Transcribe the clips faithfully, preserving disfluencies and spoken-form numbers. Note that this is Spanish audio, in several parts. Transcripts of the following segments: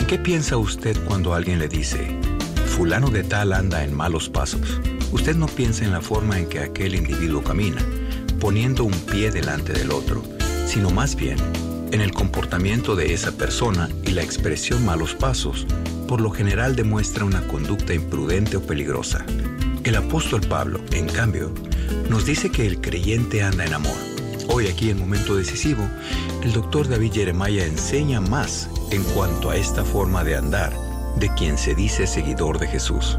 qué piensa usted cuando alguien le dice, fulano de tal anda en malos pasos? Usted no piensa en la forma en que aquel individuo camina, poniendo un pie delante del otro, sino más bien en el comportamiento de esa persona, y la expresión malos pasos por lo general demuestra una conducta imprudente o peligrosa. El apóstol Pablo, en cambio, nos dice que el creyente anda en amor. Hoy aquí en Momento Decisivo, el doctor David Jeremiah enseña más en cuanto a esta forma de andar de quien se dice seguidor de Jesús.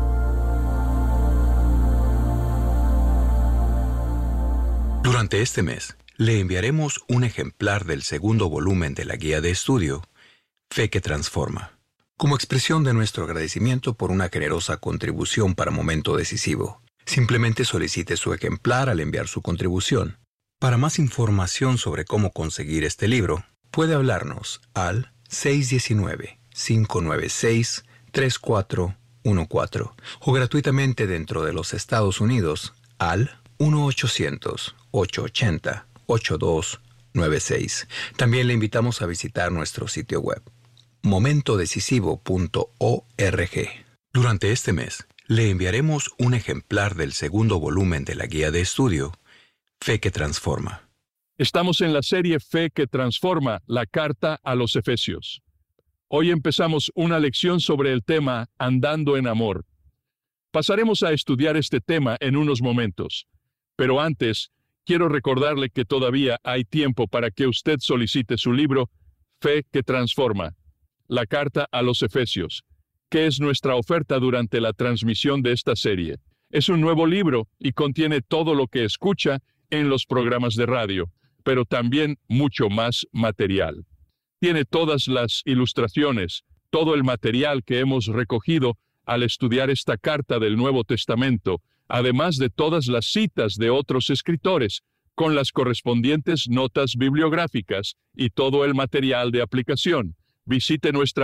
Durante este mes, le enviaremos un ejemplar del segundo volumen de la guía de estudio, Fe que Transforma, como expresión de nuestro agradecimiento por una generosa contribución para Momento Decisivo. Simplemente solicite su ejemplar al enviar su contribución. Para más información sobre cómo conseguir este libro, puede hablarnos al seis uno nueve, cinco nueve seis, tres cuatro uno cuatro o gratuitamente dentro de los Estados Unidos al uno ochocientos, ocho ochenta, ocho dos nueve seis. También le invitamos a visitar nuestro sitio web, momento decisivo punto org. Durante este mes, le enviaremos un ejemplar del segundo volumen de la guía de estudio, Fe que Transforma. Estamos en la serie Fe que Transforma, la carta a los Efesios. Hoy empezamos una lección sobre el tema Andando en Amor. Pasaremos a estudiar este tema en unos momentos, pero antes, quiero recordarle que todavía hay tiempo para que usted solicite su libro, Fe que Transforma, la carta a los Efesios, que es nuestra oferta durante la transmisión de esta serie. Es un nuevo libro y contiene todo lo que escucha en los programas de radio, pero también mucho más material. Tiene todas las ilustraciones, todo el material que hemos recogido al estudiar esta carta del Nuevo Testamento, además de todas las citas de otros escritores, con las correspondientes notas bibliográficas y todo el material de aplicación. Visite nuestra